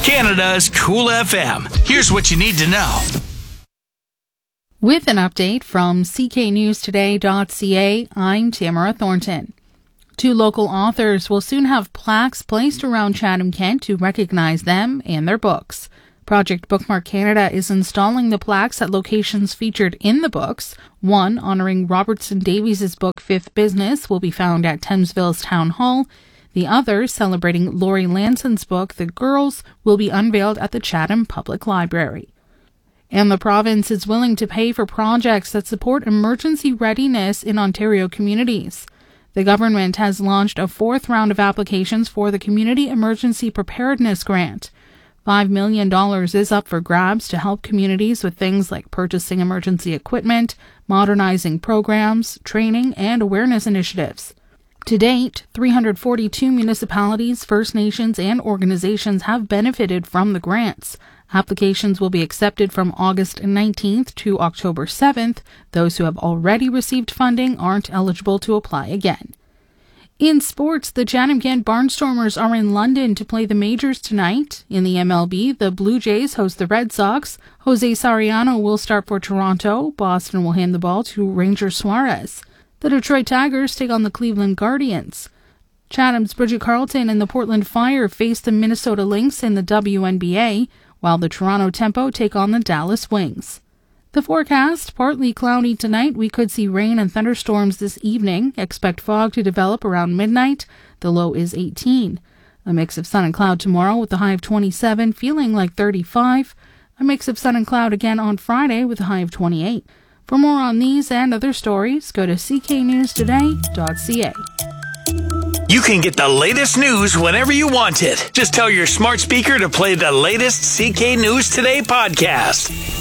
Canada's Cool FM. Here's what you need to know. With an update from cknewstoday.ca, I'm Tamara Thornton. 2 local authors will soon have plaques placed around Chatham-Kent to recognize them and their books. Project Bookmark Canada is installing the plaques at locations featured in the books. One, honoring Robertson Davies' book Fifth Business, will be found at Thamesville's Town Hall. The other, celebrating Laurie Lanson's book The Girls, will be unveiled at the Chatham Public Library. And the province is willing to pay for projects that support emergency readiness in Ontario communities. The government has launched a 4th round of applications for the Community Emergency Preparedness Grant. $5 million is up for grabs to help communities with things like purchasing emergency equipment, modernizing programs, training, and awareness initiatives. To date, 342 municipalities, First Nations, and organizations have benefited from the grants. Applications will be accepted from August 19th to October 7th. Those who have already received funding aren't eligible to apply again. In sports, the Chatham-Kent Barnstormers are in London to play the Majors tonight. In the MLB, the Blue Jays host the Red Sox. Jose Sariano will start for Toronto. Boston will hand the ball to Ranger Suarez. The Detroit Tigers take on the Cleveland Guardians. Chatham's Bridget Carleton and the Portland Fire face the Minnesota Lynx in the WNBA, while the Toronto Tempo take on the Dallas Wings. The forecast, partly cloudy tonight. We could see rain and thunderstorms this evening. Expect fog to develop around midnight. The low is 18. A mix of sun and cloud tomorrow with a high of 27, feeling like 35. A mix of sun and cloud again on Friday with a high of 28. For more on these and other stories, go to cknewstoday.ca. You can get the latest news whenever you want it. Just tell your smart speaker to play the latest CK News Today podcast.